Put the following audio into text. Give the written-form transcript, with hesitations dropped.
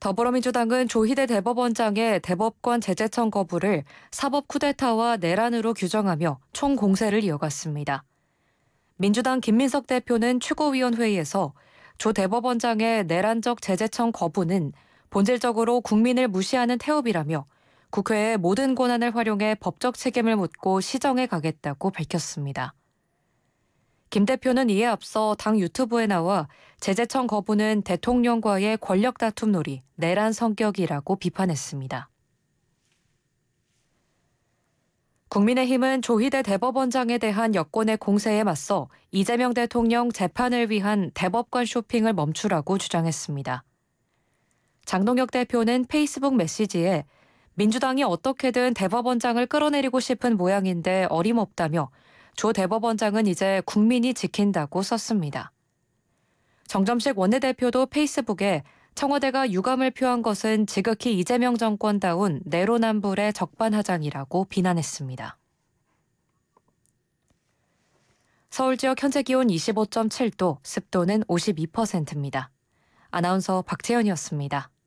더불어민주당은 조희대 대법원장의 대법관 제재청 거부를 사법 쿠데타와 내란으로 규정하며 총공세를 이어갔습니다. 민주당 김민석 대표는 최고위원회의에서 조 대법원장의 내란적 제재청 거부는 본질적으로 국민을 무시하는 태업이라며 국회의 모든 권한을 활용해 법적 책임을 묻고 시정해 가겠다고 밝혔습니다. 김 대표는 이에 앞서 당 유튜브에 나와 제재청 거부는 대통령과의 권력 다툼놀이, 내란 성격이라고 비판했습니다. 국민의힘은 조희대 대법원장에 대한 여권의 공세에 맞서 이재명 대통령 재판을 위한 대법관 쇼핑을 멈추라고 주장했습니다. 장동혁 대표는 페이스북 메시지에 민주당이 어떻게든 대법원장을 끌어내리고 싶은 모양인데 어림없다며 조 대법원장은 이제 국민이 지킨다고 썼습니다. 정점식 원내대표도 페이스북에 청와대가 유감을 표한 것은 지극히 이재명 정권다운 내로남불의 적반하장이라고 비난했습니다. 서울 지역 현재 기온 25.7도, 습도는 52%입니다. 아나운서 박채연이었습니다.